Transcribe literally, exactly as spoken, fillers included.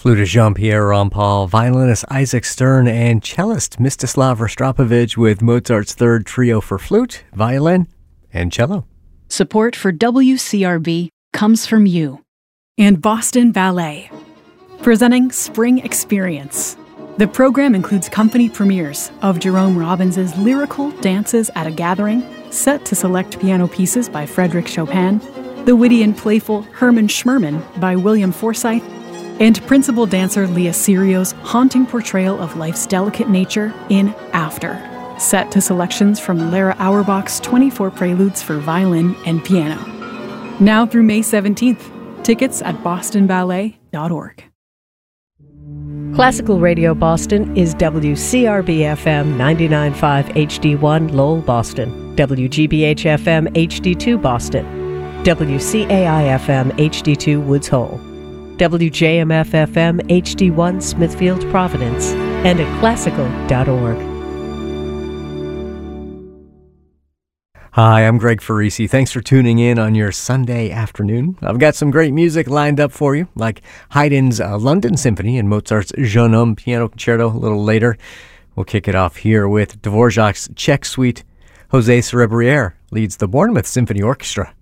Flutist Jean-Pierre Rampal, violinist Isaac Stern, and cellist Mstislav Rostropovich with Mozart's Third Trio for flute, violin, and cello. Support for W C R B comes from you. And Boston Ballet, presenting Spring Experience. The program includes company premieres of Jerome Robbins' lyrical Dances at a Gathering, set to select piano pieces by Frédéric Chopin, the witty and playful Herman Schmerman by William Forsythe, and principal dancer Leah Sirio's haunting portrayal of life's delicate nature in After, set to selections from Lara Auerbach's twenty-four Preludes for violin and piano. Now through May seventeenth. Tickets at boston ballet dot org. Classical Radio Boston is W C R B F M ninety-nine point five H D one Lowell, Boston, W G B H F M H D two Boston, W C A I F M H D two Woods Hole, W J M F F M H D one Smithfield, Providence, and at classical dot org. Hi, I'm Greg Farisi. Thanks for tuning in on your Sunday afternoon. I've got some great music lined up for you, like Haydn's uh, London Symphony and Mozart's Jeune Homme Piano Concerto a little later. We'll kick it off here with Dvorak's Czech Suite. José Cerebriere leads the Bournemouth Symphony Orchestra.